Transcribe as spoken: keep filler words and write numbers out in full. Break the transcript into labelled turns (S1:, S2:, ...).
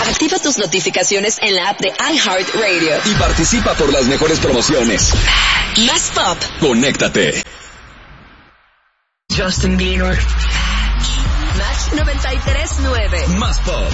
S1: Activa tus notificaciones en la app de iHeartRadio.
S2: Y participa por las mejores promociones.
S1: Más pop.
S2: Conéctate.
S1: Justin Bieber. Match noventa y tres nueve.
S2: Más pop.